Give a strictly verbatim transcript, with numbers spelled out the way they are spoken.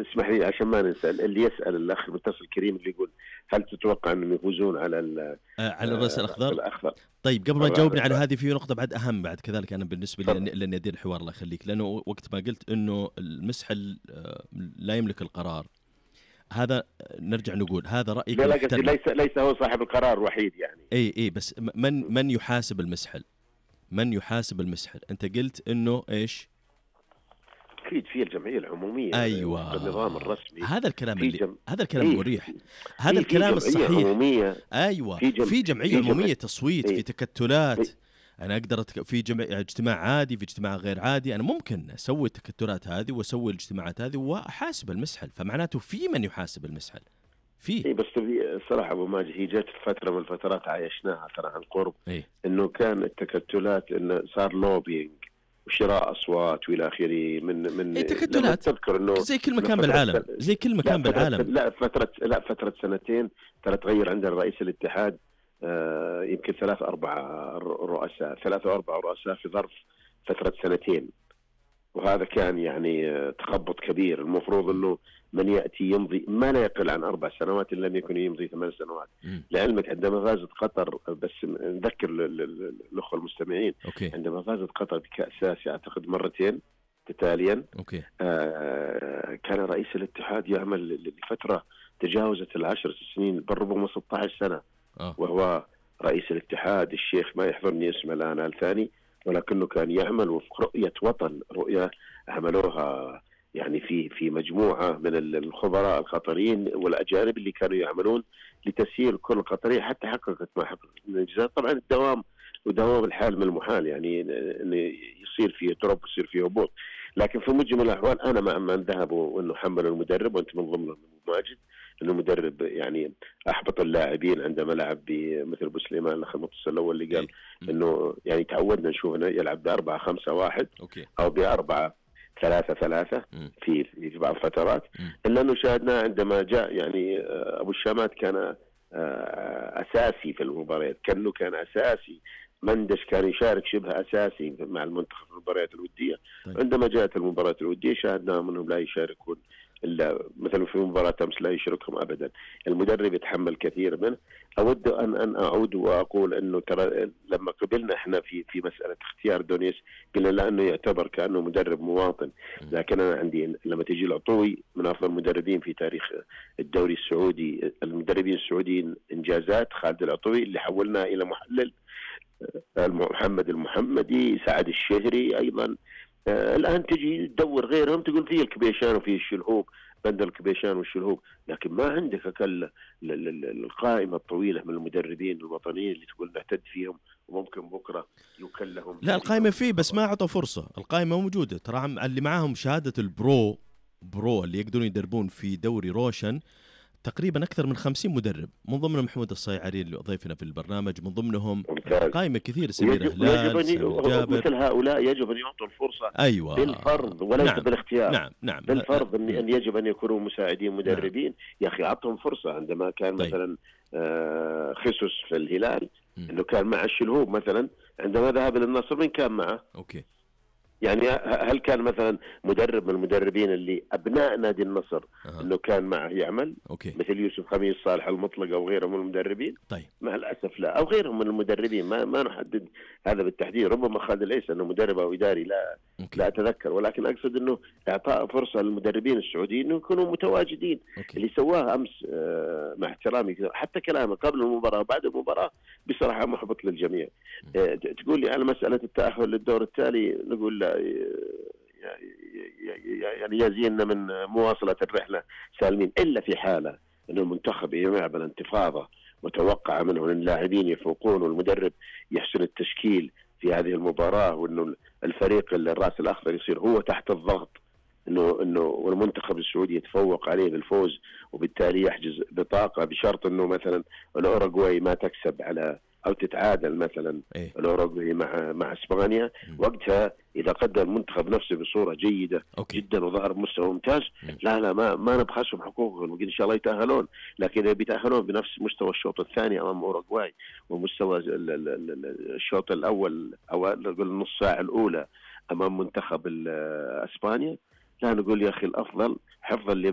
اسمح لي عشان ما ننسى اللي يسأل الأخ المتصل الكريم اللي يقول هل تتوقع أنهم يفوزون على آه على الرأس الأخضر؟ الأخضر. طيب قبل ما تجاوبني على هذه في نقطة بعد أهم بعد كذلك أنا بالنسبة لي لأني أدير الحوار الله يخليك، لأنه وقت ما قلت إنه المسحل لا يملك القرار، هذا نرجع نقول هذا رأيك لا لا ليس ليس هو صاحب القرار الوحيد يعني. اي اي بس من من يحاسب المسحل؟ من يحاسب المسحل؟ انت قلت انه ايش؟ اكيد في الجمعيه العموميه. ايوه النظام الرسمي. هذا الكلام اللي جم... هذا الكلام إيه مريح. هذا الكلام الصحيح. عمومية. ايوه في, جم... في جمعيه في عموميه تصويت. إيه؟ في تكتلات. إيه؟ انا اقدر أتك... في جمع... اجتماع عادي، في اجتماع غير عادي، انا ممكن اسوي التكتلات هذه واسوي الاجتماعات هذه واحاسب المسحل، فمعناته في من يحاسب المسحل. في إيه بس الصراحة أبو ماجد هي جت فترة من الفترات عايشناها ترى عن قرب. إيه؟ إنه كان التكتلات إنه صار لوبينج وشراء أصوات وإلى آخره من من إيه تكتلات تذكر إنه زي كل مكان بالعالم زي كل مكان لا بالعالم. لا فترة لا فترة سنتين ترى تغير عندنا رئيس الاتحاد آه يمكن ثلاث أربع رؤساء ثلاثة أو أربع رؤساء في ظرف فترة سنتين، وهذا كان يعني تخبط كبير. المفروض أنه من يأتي يمضي ما لا يقل عن أربع سنوات إن لم يكن يمضي ثمان سنوات. م. لعلمك عندما فازت قطر، بس نذكر الأخوة المستمعين، أوكي. عندما فازت قطر بكأس آسيا أعتقد مرتين تتاليا، أوكي. آه كان رئيس الاتحاد يعمل لفترة تجاوزت العشر سنين بل ربما ستة عشر سنة. أوه. وهو رئيس الاتحاد الشيخ ما يحضرني اسمه الآن الثاني، ولكنه كان يعمل وفق رؤية وطن، رؤية عملوها يعني في في مجموعة من الخبراء القطريين والأجانب اللي كانوا يعملون لتسيير كل قطرية حتى حققت ما حققت من الإنجازات. طبعا الدوام ودوام الحال من المحال يعني إنه يصير فيه دروب ويصير فيه هبوط، لكن في مجمل الأحوال أنا مع من ذهبوا وإنه حملوا المدرب، وأنت من ضمنهم ماجد، إنه المدرب يعني أحبط اللاعبين عندما لعب بمثل أبو سليمان الأخ المتصل الأول اللي قال إنه يعني تعودنا نشوف إنه يلعب بأربعة خمسة واحد أو بأربعة ثلاثة ثلاثة في في بعض الفترات، إلا أنه شاهدنا عندما جاء يعني أبو الشامات كان أساسي في المباريات، كأنه كان أساسي، مندش كان يشارك شبه أساسي مع المنتخب في المباريات الودية. طيب. عندما جاءت المباريات الودية شاهدنا منهم لا يشاركون إلا مثلا في مباراة أمس لا يشاركهم أبدا. المدرب يتحمل كثير منه. أود أن أن أعود وأقول إنه ترى لما قبلنا إحنا في في مسألة اختيار دونيس قلنا لأنه يعتبر كأنه مدرب مواطن، لكن أنا عندي لما تجي العطوي من أفضل المدربين في تاريخ الدوري السعودي، المدربين السعوديين إنجازات خالد العطوي اللي حولناه إلى محلل، محمد المحمدي، سعد الشهري أيضا. آه الآن تجي تدور غيرهم تقول فيه الكبيشان وفيه الشلهوب، بندر الكبيشان والشلهوب، لكن ما عندك أكل القائمة الطويلة من المدربين الوطنيين اللي تقول نعتد فيهم وممكن بكرة يكلهم. لا القائمة فيه بس ما أعطوا فرصة، القائمة موجودة ترى. اللي معاهم شهادة البرو برو اللي يقدرون يدربون في دوري روشن تقريبا أكثر من خمسين مدرب، من ضمنهم محمود الصيعري اللي ضيفنا في البرنامج، من ضمنهم قائمة كثير، سمير هلال، سامي جابر. مثل هؤلاء يجب أن يعطوا الفرصة أيوة. بالفرض وليس نعم. بالاختيار. نعم نعم. بالفرض أن, أن يجب أن يكونوا مساعدين مدربين. نعم. يا أخي أعطهم فرصة. عندما كان طيب. مثلا آه خيسوس في الهلال م. أنه كان مع الشلهوب مثلا، عندما ذهب للنصر من كان معه؟ أوكي. يعني هل كان مثلا مدرب من المدربين اللي أبناء نادي النصر أه. أنه كان معه يعمل؟ أوكي. مثل يوسف خميس، صالح المطلق أو غيرهم من المدربين؟ طيب. مع الأسف لا، أو غيرهم من المدربين، ما ما نحدد هذا بالتحديد. ربما خالد العيسى أنه مدرب أو إداري لا أوكي. لا أتذكر، ولكن أقصد أنه إعطاء فرصة للمدربين السعوديين أنه يكونوا متواجدين. أوكي. اللي سواه أمس آه مع احترامي حتى كلامه قبل المباراة وبعد المباراة بصراحة محبط للجميع. آه تقول لي على مسألة التأهل للدور التالي، نقول لا يعني يزيننا من مواصلة الرحلة سالمين، إلا في حالة أن المنتخب يعمل انتفاضة متوقعة منه، اللاعبين يفوقون والمدرب يحسن التشكيل في هذه المباراة، وأنه الفريق الرأس الأخضر يصير هو تحت الضغط، إنه إنه والمنتخب السعودي يتفوق عليه بالفوز، وبالتالي يحجز بطاقة بشرط إنه مثلا الأوروغواي ما تكسب على أو تتعادل مثلا إيه؟ الأوروغواي مع مع إسبانيا. وقتها إذا قدم المنتخب نفسه بصورة جيدة أوكي. جدا وظهر بمستوى ممتاز، مم. لا لا ما ما نبخسهم حقوقهم، وإن شاء الله يتأهلون، لكن إذا بيتأهلون بنفس مستوى الشوط الثاني أمام أوروغواي ومستوى الشوط الأول أو نقول النص ساعة الأولى أمام منتخب إسبانيا، لا نقول يا أخي الأفضل حفظا